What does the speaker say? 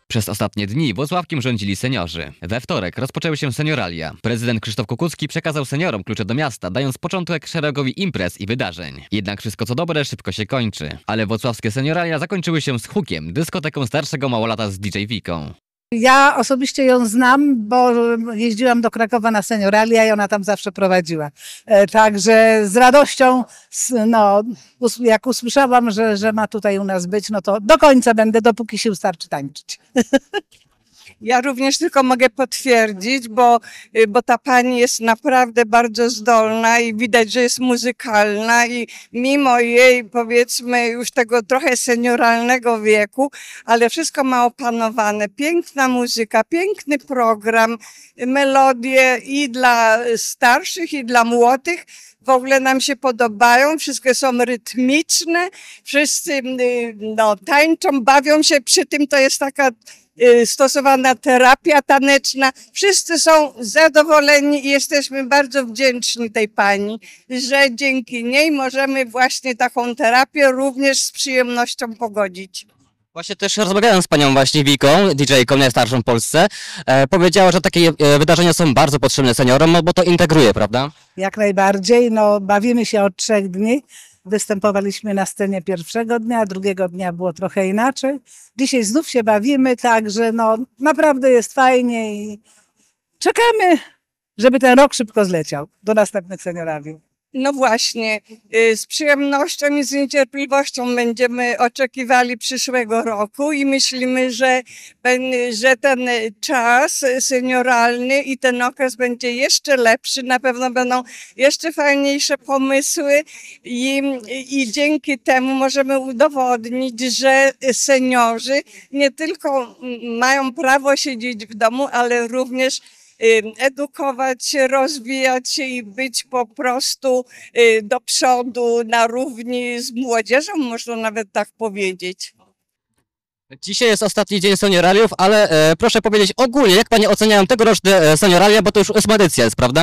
Przez ostatnie dni Włocławkiem rządzili seniorzy. We wtorek rozpoczęły się senioralia. Prezydent Krzysztof Kukucki przekazał seniorom klucze do miasta, dając początek szeregowi imprez i wydarzeń. Jednak wszystko co dobre szybko się kończy. Ale włocławskie senioralia zakończyły się z hukiem, dyskoteką starszego małolata z DJ Wiką. Ja osobiście ją znam, bo jeździłam do Krakowa na senioralia i ona tam zawsze prowadziła. Także z radością, jak usłyszałam, że ma tutaj u nas być, no to do końca będę, dopóki sił starczy tańczyć. Ja również tylko mogę potwierdzić, bo ta pani jest naprawdę bardzo zdolna i widać, że jest muzykalna i mimo jej, powiedzmy, już tego trochę senioralnego wieku, ale wszystko ma opanowane. Piękna muzyka, piękny program, melodie i dla starszych, i dla młodych. W ogóle nam się podobają, wszystkie są rytmiczne, wszyscy tańczą, bawią się, przy tym to jest taka stosowana terapia taneczna. Wszyscy są zadowoleni i jesteśmy bardzo wdzięczni tej pani, że dzięki niej możemy właśnie taką terapię również z przyjemnością pogodzić. Właśnie też rozmawiałem z panią właśnie Wiką, DJ-ką najstarszą w Polsce. Powiedziała, że takie wydarzenia są bardzo potrzebne seniorom, bo to integruje, prawda? Jak najbardziej, bawimy się od 3 dni. Występowaliśmy na scenie pierwszego dnia, drugiego dnia było trochę inaczej. Dzisiaj znów się bawimy, także naprawdę jest fajnie i czekamy, żeby ten rok szybko zleciał do następnych senioraliów. No właśnie, z przyjemnością i z niecierpliwością będziemy oczekiwali przyszłego roku i myślimy, że ten czas senioralny i ten okres będzie jeszcze lepszy, na pewno będą jeszcze fajniejsze pomysły i dzięki temu możemy udowodnić, że seniorzy nie tylko mają prawo siedzieć w domu, ale również edukować się, rozwijać się i być po prostu do przodu na równi z młodzieżą, można nawet tak powiedzieć. Dzisiaj jest ostatni dzień senioraliów, ale proszę powiedzieć ogólnie, jak pani oceniają tegoroczne senioralia, bo to już 8. edycja jest, prawda?